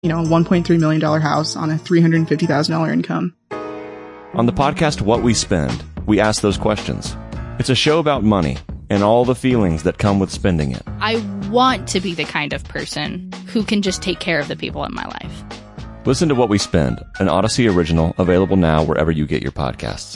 a $1.3 million house on a $350,000 income. On the podcast What We Spend, we ask those questions. It's a show about money and all the feelings that come with spending it. I want to be the kind of person who can just take care of the people in my life. Listen to What We Spend, an Odyssey original, available now wherever you get your podcasts.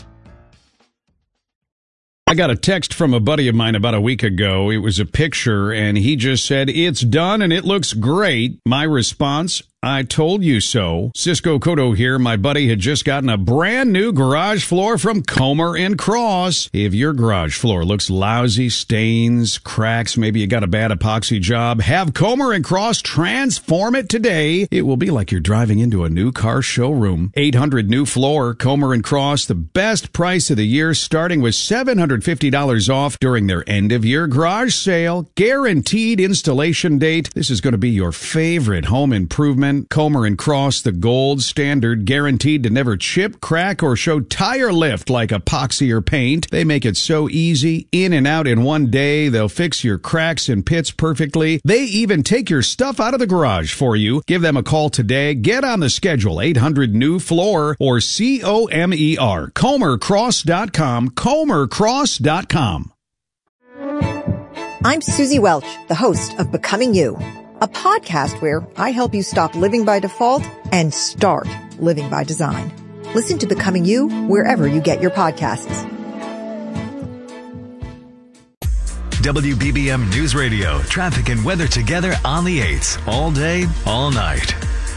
I got a text from a buddy of mine about a week ago. It was a picture, and he just said, "It's done, and it looks great." My response, "I told you so." Cisco Cotto here. My buddy had just gotten a brand new garage floor from Comer & Cross. If your garage floor looks lousy, stains, cracks, maybe you got a bad epoxy job, have Comer & Cross transform it today. It will be like you're driving into a new car showroom. 800 new floor, Comer & Cross, the best price of the year, starting with $750 off during their end-of-year garage sale. Guaranteed installation date. This is going to be your favorite home improvement. Comer & Cross, the gold standard, guaranteed to never chip, crack, or show tire lift like epoxy or paint. They make it so easy, in and out in one day. They'll fix your cracks and pits perfectly. They even take your stuff out of the garage for you. Give them a call today. Get on the schedule, 800 new floor or COMER, ComerCross.com, ComerCross.com. I'm Susie Welch, the host of Becoming You, a podcast where I help you stop living by default and start living by design. Listen to Becoming You wherever you get your podcasts. WBBM News Radio, traffic and weather together on the 8s, all day, all night.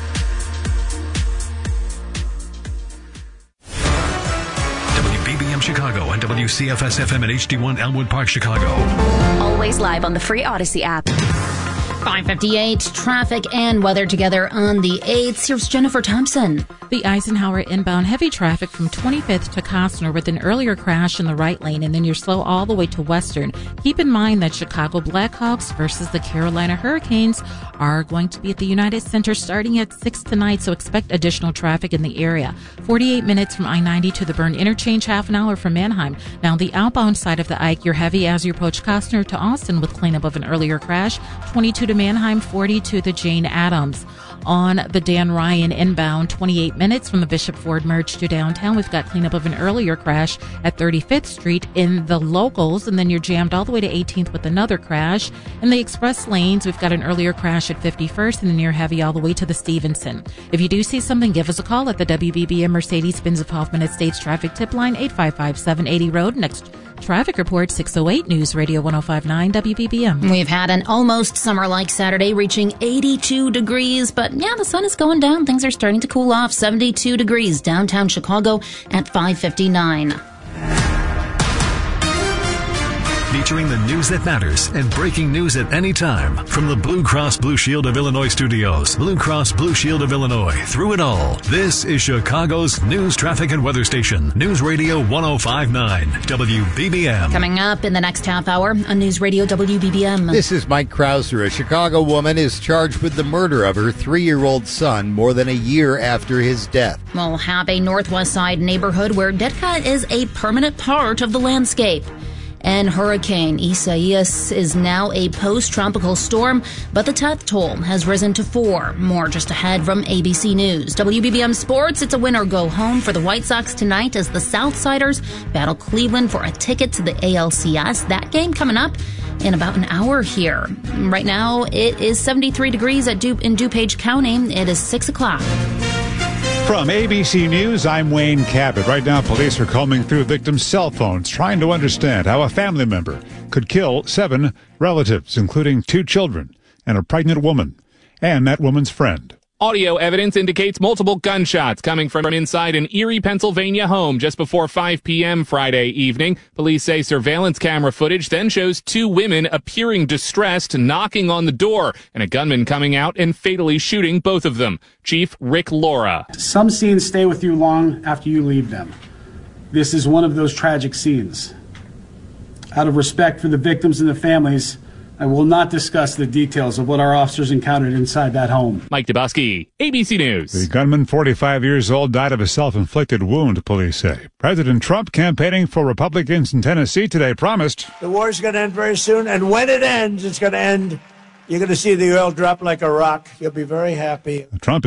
WBBM Chicago and WCFS-FM at HD1 Elmwood Park, Chicago. Always live on the free Odyssey app. 5:58, traffic and weather together on the 8th. Here's Jennifer Thompson. The Eisenhower inbound heavy traffic from 25th to Costner with an earlier crash in the right lane, and then you're slow all the way to Western. Keep in mind that Chicago Blackhawks versus the Carolina Hurricanes are going to be at the United Center starting at 6 tonight, so expect additional traffic in the area. 48 minutes from I-90 to the Bern Interchange, half an hour from Manheim. Now, the outbound side of the Ike, you're heavy as you approach Costner to Austin with cleanup of an earlier crash. 22 to Manheim, 40 to the Jane Addams. On the Dan Ryan inbound, 28 minutes from the Bishop Ford merge to downtown. We've got cleanup of an earlier crash at 35th Street in the locals, and then you're jammed all the way to 18th with another crash. In the express lanes, we've got an earlier crash at 51st, and then you're heavy all the way to the Stevenson. If you do see something, give us a call at the WBBM Mercedes-Benz of Hoffman Estates traffic tip line, 855-780 Road. Next traffic report, 608 News Radio 105.9 WBBM. We've had an almost summer-like Saturday reaching 82 degrees, but yeah, the sun is going down. Things are starting to cool off. 72 degrees downtown Chicago at 5:59. Featuring the news that matters and breaking news at any time. From the Blue Cross Blue Shield of Illinois studios, Blue Cross Blue Shield of Illinois, through it all. This is Chicago's news, traffic, and weather station. News Radio 105.9 WBBM. Coming up in the next half hour on News Radio WBBM. This is Mike Krauser. A Chicago woman is charged with the murder of her 3-year-old son more than a year after his death. We'll have a Northwest Side neighborhood where Detka is a permanent part of the landscape. And Hurricane Isaias is now a post-tropical storm, but the death toll has risen to 4. More just ahead from ABC News. WBBM Sports, it's a win or go home for the White Sox tonight as the Southsiders battle Cleveland for a ticket to the ALCS. That game coming up in about an hour here. Right now, it is 73 degrees in DuPage County. It is 6 o'clock. From ABC News, I'm Wayne Cabot. Right now, police are combing through victims' cell phones, trying to understand how a family member could kill 7 relatives, including 2 children and a pregnant woman, and that woman's friend. Audio evidence indicates multiple gunshots coming from inside an Erie, Pennsylvania home just before 5 p.m. Friday evening. Police say surveillance camera footage then shows 2 women appearing distressed, knocking on the door, and a gunman coming out and fatally shooting both of them. Chief Rick Laura. Some scenes stay with you long after you leave them. This is one of those tragic scenes. Out of respect for the victims and the families, I will not discuss the details of what our officers encountered inside that home. Mike Dubosky, ABC News. The gunman, 45 years old, died of a self-inflicted wound, police say. President Trump, campaigning for Republicans in Tennessee today, promised the war is going to end very soon, and when it ends, it's going to end You're going to see the oil drop like a rock. You'll be very happy. Trump